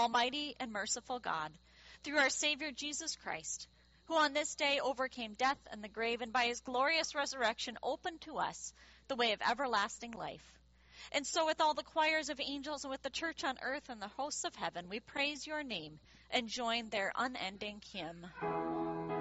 Almighty and merciful God, through our Savior Jesus Christ, who on this day overcame death and the grave, and by his glorious resurrection opened to us the way of everlasting life. And so with all the choirs of angels and with the church on earth and the hosts of heaven, we praise your name and join their unending hymn.